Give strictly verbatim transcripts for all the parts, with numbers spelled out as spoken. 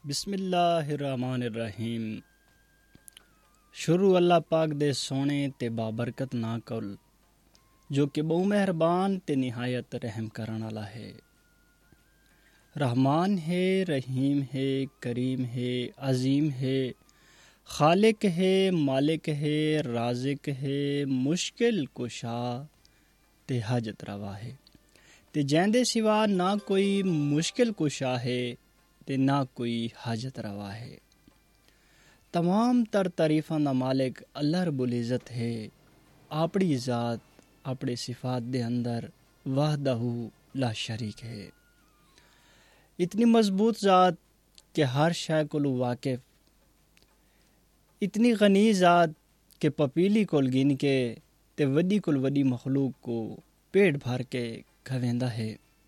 बिस्मिल्लाहिर्रहमानिर्रहीम। शुरू अल्लाह पाक दे सोने ते बाबरकत ना कौल जो कि बहु मेहरबान ते निहायत रहम करन वाला है। रहमान है, रहीम है, करीम है, अजीम है, खालिक है, मालिक है, राज़िक है, मुश्किल कुशा ते हाजत रवा है। ते जैंदे सिवा ना कोई मुश्किल कुशा है ते ना कोई हाजत रवा है। तमाम तर तारीफां दा मालिक अल्लाह रब्बुल इज़्ज़त है। अपनी ज़ात अपने सिफात दे अंदर वहदहू ला शरीक है। इतनी मजबूत ज़ात के हर शय कोलू वाकिफ, इतनी गनी ज़ात के पपीली कोल गिन के ते वड्डी कोल वड्डी मखलूक को पेट भर के खवेंदा है।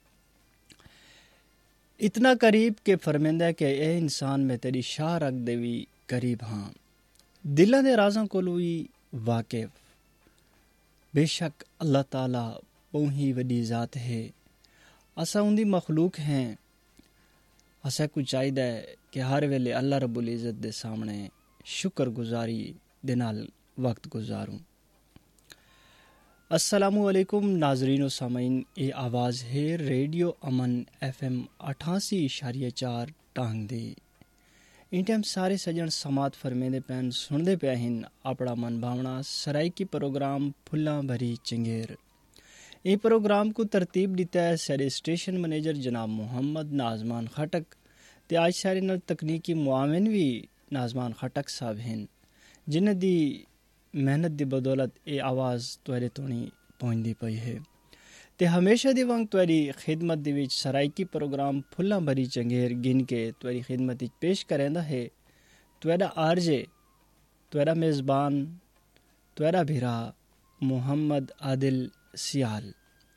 इतना करीब के फरमेंदा के ए इंसान में तेरी शाह रख देवी करीब हाँ। दिलों दे राज़ों कोलू ही वाकिफ। बेशक अल्लाह ताला बहु ही वड्डी ज़ात है। असा उन्दी मखलूक हैं। असा कुछ चाहिए कि हर वेले अल्लाह रब्बुल इज़्ज़त दे सामने शुक्र गुजारी दे नाल वक्त गुजारूं। अस्सलामु अलैकुम नाजरीन व सामीन, ये आवाज़ है रेडियो अमन एफ एम अठासी इशारिया चार टांग दी। इन टाइम सारे सजन समात फरमेंदे पैन सुनते पे हिन अपना मन भावना सराइकी प्रोग्राम फुल्ला भरी चंगेर। ये प्रोग्राम को तरतीब दिता है सारे स्टेशन मैनेजर जनाब मोहम्मद नाजमान खटक ते आज सारे नल तकनीकी मुआविन भी नाजमान खटक साहब हैं जिन्हें दी मेहनत दी बदौलत ये आवाज़ तुआरे तोनी पहुंचती पई है। ते हमेशा दी वांग तुआरी खिदमत दी विच सराइकी प्रोग्राम फुल्ला भरी चंगेर गिन के तुआरी खिदमत विच पेश करेंदा है तुआरा आरजे तुआरा मेज़बान तुआरा भिरा मोहम्मद आदिल सियाल।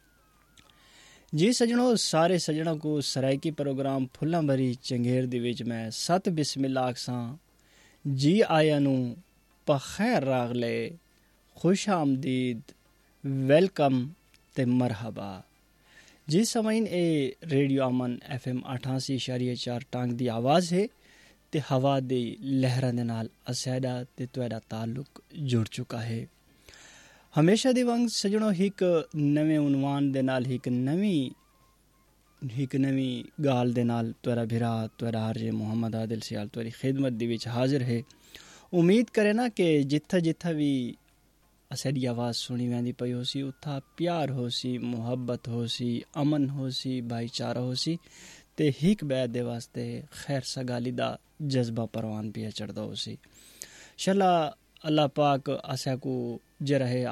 जी सजनों, सारे सजनों को सराइकी प्रोग्राम फुल्ला भरी चंगेर दी विच मैं सत बिस्मिल्लाह आखसां जी आया नू बखैर रागले खुश आमदीद वेलकम ते मरहबा। जी समाइन ए रेडियो अमन एफ एम अठासी इशारिया चार टांग दी आवाज़ है ते हवा दी लहरां दे नाल असैदा ते तुहाडा ताल्लुक जुड़ चुका है। हमेशा दी वांग सजनों हिक नवे उनवान दे नाल हिक नवी हिक नवी गाल दे नाल तुहाडा भिरा तुहाडा आरजे मोहम्मद आदिल सियाल तुहाडी खिदमत दी विच हाजिर है। उम्मीद करे ना कि जिथा जिथा भी असैडी आवाज़ सुनी वेंदी पई होसी उत्था प्यार होसी, मुहब्बत होसी, अमन होसी, भाईचारा होसी ते हिक बैद दे वास्ते खैर सगाली दा जज्बा परवान पिया चढ़दा होसी। इंशाअल्लाह अल्लाह पाक असा को जे रहे